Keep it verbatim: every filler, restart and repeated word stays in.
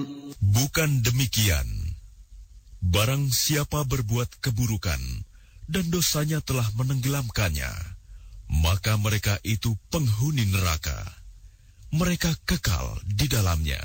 Bukan demikian. Barang siapa berbuat keburukan dan dosanya telah menenggelamkannya, maka mereka itu penghuni neraka. Mereka kekal di dalamnya.